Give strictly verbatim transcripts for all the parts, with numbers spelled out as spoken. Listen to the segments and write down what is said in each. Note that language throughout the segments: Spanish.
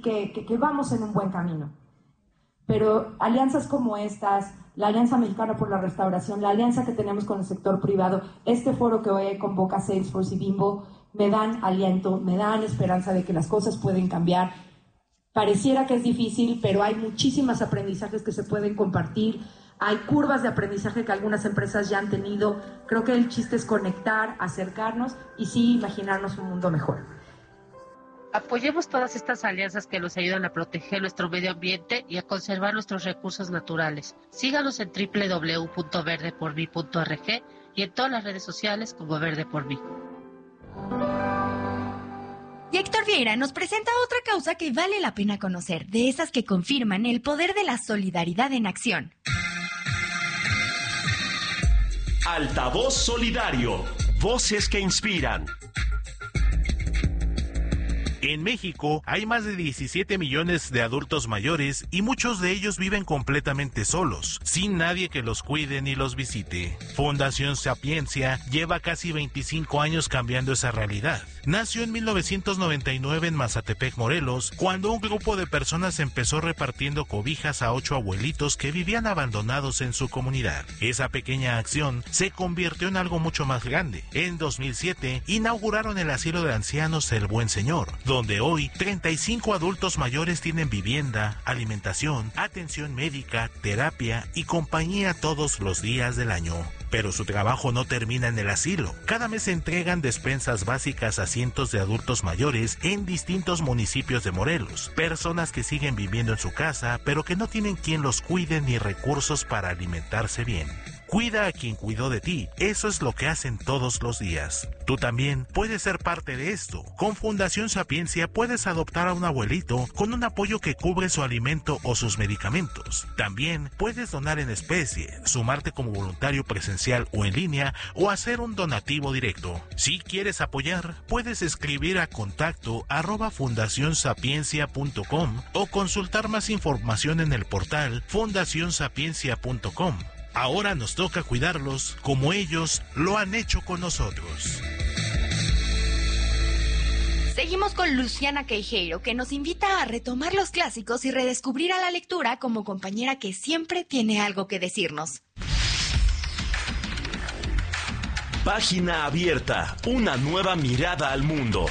que, que, que vamos en un buen camino. Pero alianzas como estas, la Alianza Mexicana por la Restauración, la alianza que tenemos con el sector privado, este foro que hoy convoca Salesforce y Bimbo, me dan aliento, me dan esperanza de que las cosas pueden cambiar. Pareciera que es difícil, pero hay muchísimos aprendizajes que se pueden compartir. Hay curvas de aprendizaje que algunas empresas ya han tenido. Creo que el chiste es conectar, acercarnos y sí imaginarnos un mundo mejor. Apoyemos todas estas alianzas que nos ayudan a proteger nuestro medio ambiente y a conservar nuestros recursos naturales. Síganos en doble u doble u doble u punto verde por mí punto org y en todas las redes sociales como Verde por Mí. Y Héctor Vieira nos presenta otra causa que vale la pena conocer, de esas que confirman el poder de la solidaridad en acción. Altavoz Solidario. Voces que inspiran. En México hay más de diecisiete millones de adultos mayores y muchos de ellos viven completamente solos, sin nadie que los cuide ni los visite. Fundación Sapiencia lleva casi veinticinco años cambiando esa realidad. Nació en mil novecientos noventa y nueve en Mazatepec, Morelos, cuando un grupo de personas empezó repartiendo cobijas a ocho abuelitos que vivían abandonados en su comunidad. Esa pequeña acción se convirtió en algo mucho más grande. En dos mil siete inauguraron el asilo de ancianos El Buen Señor, donde hoy treinta y cinco adultos mayores tienen vivienda, alimentación, atención médica, terapia y compañía todos los días del año. Pero su trabajo no termina en el asilo. Cada mes se entregan despensas básicas a cientos de adultos mayores en distintos municipios de Morelos. Personas que siguen viviendo en su casa, pero que no tienen quien los cuide ni recursos para alimentarse bien. Cuida a quien cuidó de ti. Eso es lo que hacen todos los días. Tú también puedes ser parte de esto. Con Fundación Sapiencia puedes adoptar a un abuelito con un apoyo que cubre su alimento o sus medicamentos. También puedes donar en especie, sumarte como voluntario presencial o en línea o hacer un donativo directo. Si quieres apoyar, puedes escribir a contacto arroba fundacionsapiencia punto com o consultar más información en el portal fundacionsapiencia punto com. Ahora nos toca cuidarlos como ellos lo han hecho con nosotros. Seguimos con Luciana Queijeiro, que nos invita a retomar los clásicos y redescubrir a la lectura como compañera que siempre tiene algo que decirnos. Página abierta, una nueva mirada al mundo.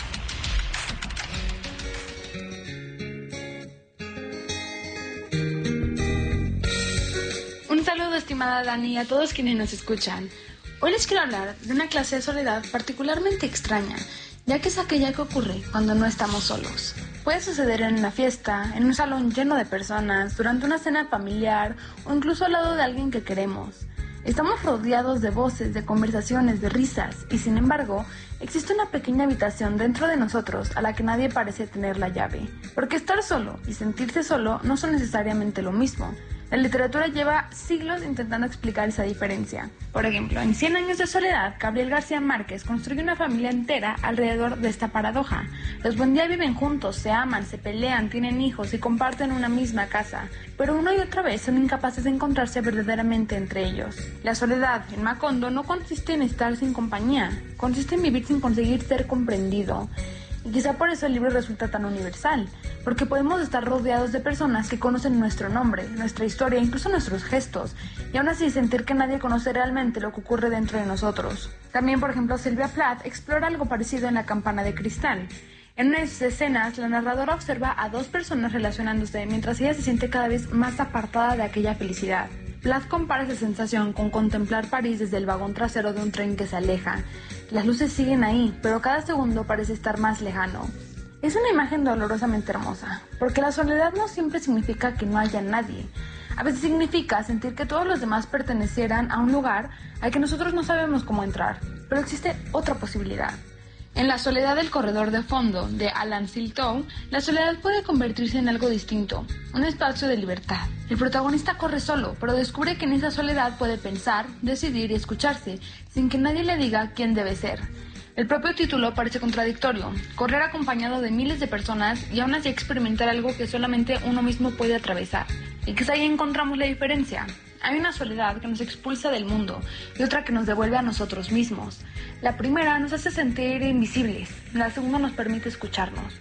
Un saludo, estimada Dani, a todos quienes nos escuchan. Hoy les quiero hablar de una clase de soledad particularmente extraña, ya que es aquella que ocurre cuando no estamos solos. Puede suceder en una fiesta, en un salón lleno de personas, durante una cena familiar o incluso al lado de alguien que queremos. Estamos rodeados de voces, de conversaciones, de risas y sin embargo, existe una pequeña habitación dentro de nosotros a la que nadie parece tener la llave. Porque estar solo y sentirse solo no son necesariamente lo mismo. La literatura lleva siglos intentando explicar esa diferencia. Por ejemplo, en Cien años de soledad, Gabriel García Márquez construye una familia entera alrededor de esta paradoja. Los Buendía viven juntos, se aman, se pelean, tienen hijos y comparten una misma casa, pero una y otra vez son incapaces de encontrarse verdaderamente entre ellos. La soledad, en Macondo, no consiste en estar sin compañía, consiste en vivir sin conseguir ser comprendido. Y quizá por eso el libro resulta tan universal, porque podemos estar rodeados de personas que conocen nuestro nombre, nuestra historia, incluso nuestros gestos, y aún así sentir que nadie conoce realmente lo que ocurre dentro de nosotros. También, por ejemplo, Sylvia Plath explora algo parecido en La campana de cristal. En una de sus escenas, la narradora observa a dos personas relacionándose mientras ella se siente cada vez más apartada de aquella felicidad. Plath compara esa sensación con contemplar París desde el vagón trasero de un tren que se aleja. Las luces siguen ahí, pero cada segundo parece estar más lejano. Es una imagen dolorosamente hermosa, porque la soledad no siempre significa que no haya nadie. A veces significa sentir que todos los demás pertenecieran a un lugar al que nosotros no sabemos cómo entrar, pero existe otra posibilidad. En La soledad del corredor de fondo, de Alan Siltow, la soledad puede convertirse en algo distinto, un espacio de libertad. El protagonista corre solo, pero descubre que en esa soledad puede pensar, decidir y escucharse, sin que nadie le diga quién debe ser. El propio título parece contradictorio, correr acompañado de miles de personas y aún así experimentar algo que solamente uno mismo puede atravesar. Y quizá ahí encontramos la diferencia. Hay una soledad que nos expulsa del mundo y otra que nos devuelve a nosotros mismos. La primera nos hace sentir invisibles, la segunda nos permite escucharnos.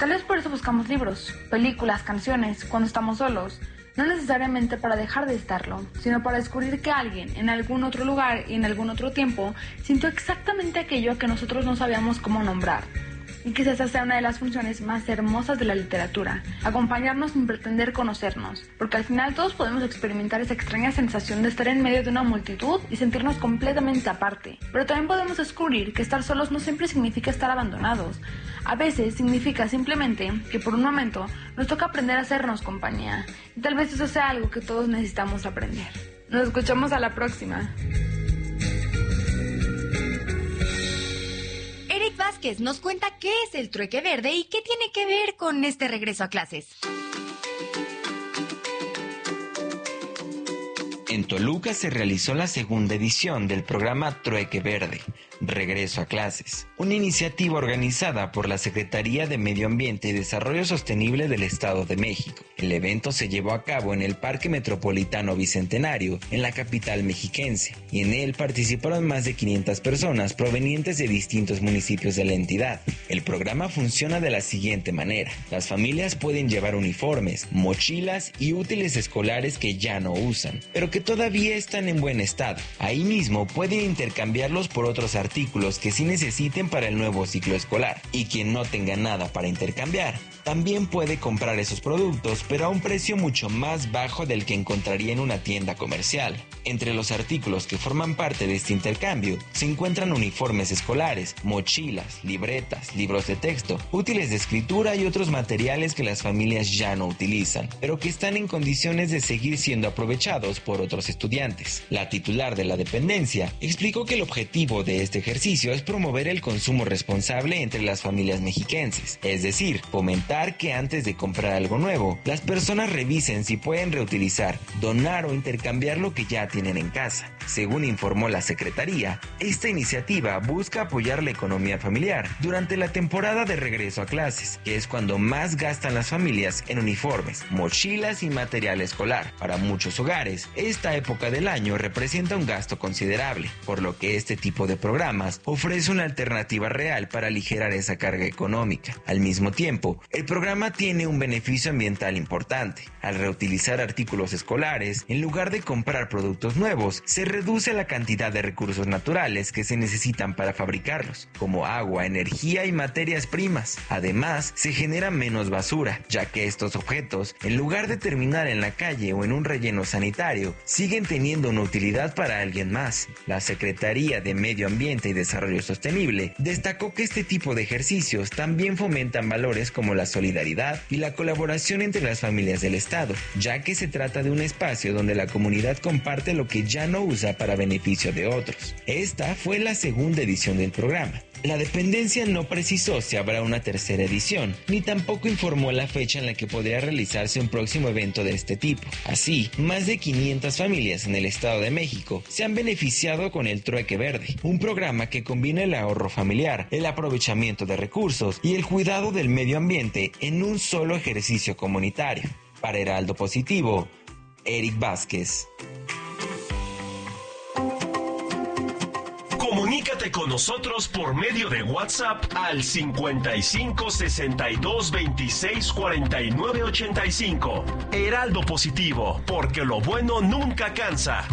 Tal vez por eso buscamos libros, películas, canciones, cuando estamos solos. No necesariamente para dejar de estarlo, sino para descubrir que alguien en algún otro lugar y en algún otro tiempo sintió exactamente aquello que nosotros no sabíamos cómo nombrar. Y quizás esa sea una de las funciones más hermosas de la literatura, acompañarnos sin pretender conocernos, porque al final todos podemos experimentar esa extraña sensación de estar en medio de una multitud y sentirnos completamente aparte, pero también podemos descubrir que estar solos no siempre significa estar abandonados. A veces significa simplemente que por un momento nos toca aprender a hacernos compañía, y tal vez eso sea algo que todos necesitamos aprender. Nos escuchamos a la próxima. Eric Vázquez nos cuenta qué es el trueque verde y qué tiene que ver con este regreso a clases. En Toluca se realizó la segunda edición del programa Trueque Verde, Regreso a Clases, una iniciativa organizada por la Secretaría de Medio Ambiente y Desarrollo Sostenible del Estado de México. El evento se llevó a cabo en el Parque Metropolitano Bicentenario, en la capital mexiquense, y en él participaron más de quinientas personas provenientes de distintos municipios de la entidad. El programa funciona de la siguiente manera: las familias pueden llevar uniformes, mochilas y útiles escolares que ya no usan, pero que todavía están en buen estado. Ahí mismo pueden intercambiarlos por otros artículos que sí necesiten para el nuevo ciclo escolar. Y quien no tenga nada para intercambiar, también puede comprar esos productos, pero a un precio mucho más bajo del que encontraría en una tienda comercial. Entre los artículos que forman parte de este intercambio se encuentran uniformes escolares, mochilas, libretas, libros de texto, útiles de escritura y otros materiales que las familias ya no utilizan, pero que están en condiciones de seguir siendo aprovechados por otros estudiantes. La titular de la dependencia explicó que el objetivo de este ejercicio es promover el consumo responsable entre las familias mexiquenses, es decir, fomentar que antes de comprar algo nuevo, las personas revisen si pueden reutilizar, donar o intercambiar lo que ya tienen en casa. Según informó la Secretaría, esta iniciativa busca apoyar la economía familiar durante la temporada de regreso a clases, que es cuando más gastan las familias en uniformes, mochilas y material escolar. Para muchos hogares, esta época del año representa un gasto considerable, por lo que este tipo de programas ofrece una alternativa real para aligerar esa carga económica. Al mismo tiempo, el programa tiene un beneficio ambiental importante. Al reutilizar artículos escolares, en lugar de comprar productos nuevos, se reduce la cantidad de recursos naturales que se necesitan para fabricarlos, como agua, energía y materias primas. Además, se genera menos basura, ya que estos objetos, en lugar de terminar en la calle o en un relleno sanitario, siguen teniendo una utilidad para alguien más. La Secretaría de Medio Ambiente y Desarrollo Sostenible destacó que este tipo de ejercicios también fomentan valores como la solidaridad y la colaboración entre las familias del Estado, ya que se trata de un espacio donde la comunidad comparte lo que ya no usa para beneficio de otros. Esta fue la segunda edición del programa. La dependencia no precisó si habrá una tercera edición, ni tampoco informó la fecha en la que podría realizarse un próximo evento de este tipo. Así, más de quinientas familias en el Estado de México se han beneficiado con el Trueque Verde, un programa que combina el ahorro familiar, el aprovechamiento de recursos y el cuidado del medio ambiente en un solo ejercicio comunitario. Para Heraldo Positivo, Eric Vázquez. Comunícate con nosotros por medio de WhatsApp al cincuenta y cinco, sesenta y dos, veintiséis, cuarenta y nueve, ochenta y cinco. Heraldo Positivo, porque lo bueno nunca cansa.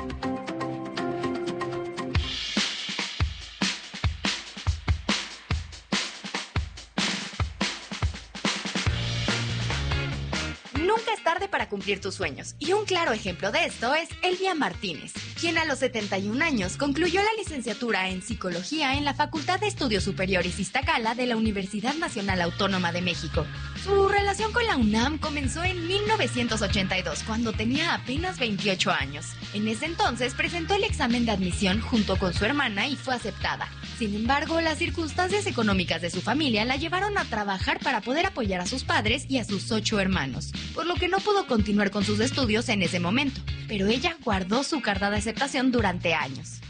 Nunca es tarde para cumplir tus sueños, y un claro ejemplo de esto es Elvia Martínez, quien a los setenta y un años concluyó la licenciatura en Psicología en la Facultad de Estudios Superiores Iztacala de la Universidad Nacional Autónoma de México. Su relación con la UNAM comenzó en mil novecientos ochenta y dos, cuando tenía apenas veintiocho años. En ese entonces presentó el examen de admisión junto con su hermana y fue aceptada. Sin embargo, las circunstancias económicas de su familia la llevaron a trabajar para poder apoyar a sus padres y a sus ocho hermanos, por lo que no pudo continuar con sus estudios en ese momento, pero ella guardó su carta de aceptación durante años.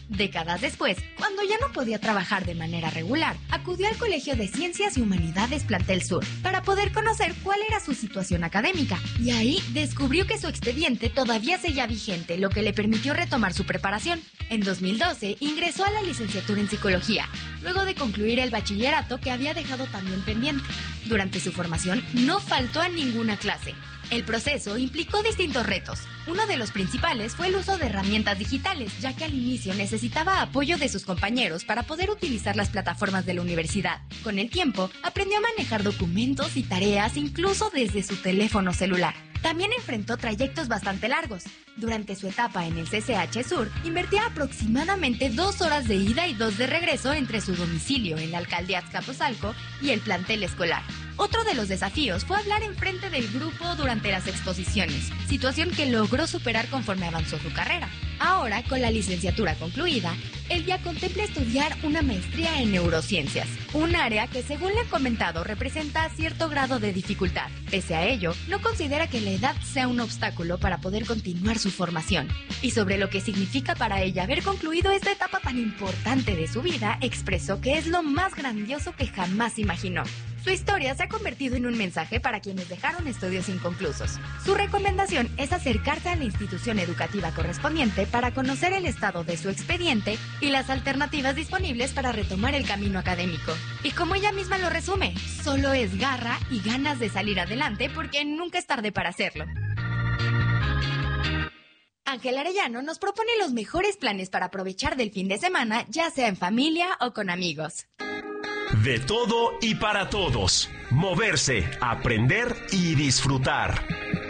Décadas después, cuando ya no podía trabajar de manera regular, acudió al Colegio de Ciencias y Humanidades Plantel Sur para poder conocer cuál era su situación académica. Y ahí descubrió que su expediente todavía seguía vigente, lo que le permitió retomar su preparación. En dos mil doce ingresó a la licenciatura en Psicología, luego de concluir el bachillerato que había dejado también pendiente. Durante su formación no faltó a ninguna clase. El proceso implicó distintos retos. Uno de los principales fue el uso de herramientas digitales, ya que al inicio necesitaba apoyo de sus compañeros para poder utilizar las plataformas de la universidad. Con el tiempo, aprendió a manejar documentos y tareas incluso desde su teléfono celular. También enfrentó trayectos bastante largos. Durante su etapa en el C C H Sur, invertía aproximadamente dos horas de ida y dos de regreso entre su domicilio en la alcaldía Azcapotzalco y el plantel escolar. Otro de los desafíos fue hablar en frente del grupo durante las exposiciones, situación que logró superar conforme avanzó su carrera. Ahora, con la licenciatura concluida, él ya contempla estudiar una maestría en neurociencias, un área que, según le ha comentado, representa cierto grado de dificultad. Pese a ello, no considera que la edad sea un obstáculo para poder continuar su formación. Y sobre lo que significa para ella haber concluido esta etapa tan importante de su vida, expresó que es lo más grandioso que jamás imaginó. Su historia se ha convertido en un mensaje para quienes dejaron estudios inconclusos. Su recomendación es acercarse a la institución educativa correspondiente para conocer el estado de su expediente y las alternativas disponibles para retomar el camino académico. Y como ella misma lo resume, solo es garra y ganas de salir adelante porque nunca es tarde para hacerlo. Ángel Arellano nos propone los mejores planes para aprovechar del fin de semana, ya sea en familia o con amigos. De todo y para todos. Moverse, aprender y disfrutar.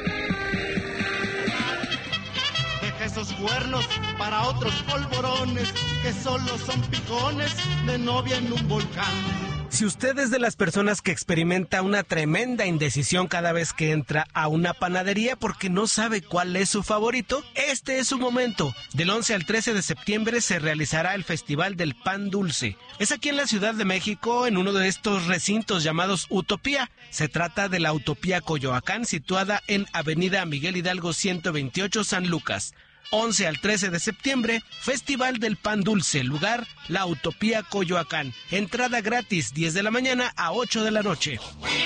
Deja esos cuernos para otros polvorones que solo son picones de novia en un volcán. Si usted es de las personas que experimenta una tremenda indecisión cada vez que entra a una panadería porque no sabe cuál es su favorito, este es su momento. Del once al trece de septiembre se realizará el Festival del Pan Dulce. Es aquí en la Ciudad de México, en uno de estos recintos llamados Utopía. Se trata de la Utopía Coyoacán, situada en Avenida Miguel Hidalgo ciento veintiocho, San Lucas. once al trece de septiembre, Festival del Pan Dulce, lugar La Utopía Coyoacán. Entrada gratis, diez de la mañana a ocho de la noche.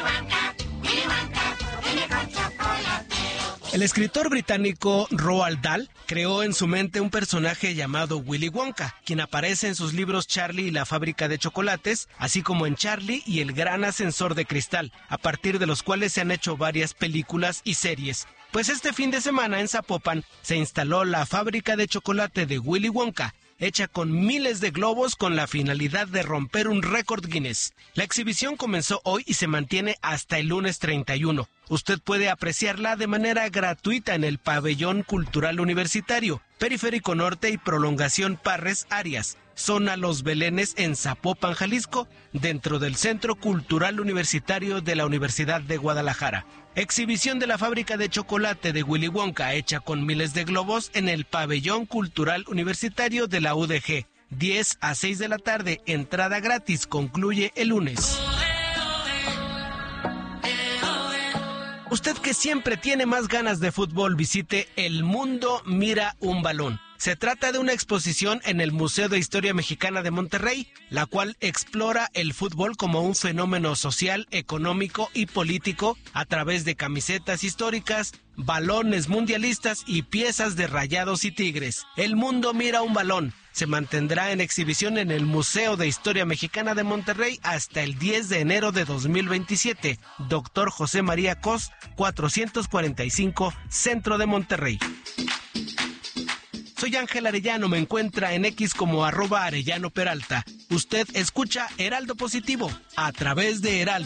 El escritor británico Roald Dahl creó en su mente un personaje llamado Willy Wonka, quien aparece en sus libros Charlie y la fábrica de chocolates, así como en Charlie y el gran ascensor de cristal, a partir de los cuales se han hecho varias películas y series. Pues este fin de semana en Zapopan se instaló la fábrica de chocolate de Willy Wonka, hecha con miles de globos con la finalidad de romper un récord Guinness. La exhibición comenzó hoy y se mantiene hasta el lunes treinta y uno. Usted puede apreciarla de manera gratuita en el Pabellón Cultural Universitario, Periférico Norte y Prolongación Parres Arias, zona Los Belenes en Zapopan, Jalisco, dentro del Centro Cultural Universitario de la Universidad de Guadalajara. Exhibición de la fábrica de chocolate de Willy Wonka hecha con miles de globos en el Pabellón Cultural Universitario de la U D G. diez a seis de la tarde, entrada gratis, concluye el lunes. Usted que siempre tiene más ganas de fútbol, visite El Mundo Mira un Balón. Se trata de una exposición en el Museo de Historia Mexicana de Monterrey, la cual explora el fútbol como un fenómeno social, económico y político a través de camisetas históricas, balones mundialistas y piezas de Rayados y Tigres. El Mundo Mira un Balón se mantendrá en exhibición en el Museo de Historia Mexicana de Monterrey hasta el diez de enero de dos mil veintisiete. Doctor José María Cos, cuatrocientos cuarenta y cinco, Centro de Monterrey. Soy Ángel Arellano, me encuentra en X como arroba Arellano Peralta. Usted escucha Heraldo Positivo a través de Heraldo.